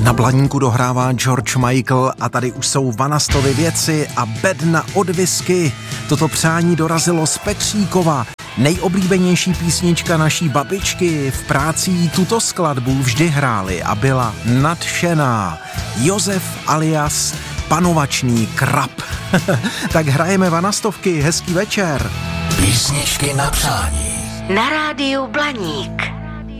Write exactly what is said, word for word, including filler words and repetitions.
Na Blaníku dohrává George Michael a tady už jsou Vanastovy věci a bedna od whisky. Toto přání dorazilo z Petříkova. Nejoblíbenější písnička naší babičky, v práci jí tuto skladbu vždy hráli a byla nadšená. Josef alias Panovačný krab. Tak hrajeme Vanastovky, hezký večer. Písničky na přání. Na rádiu Blaník.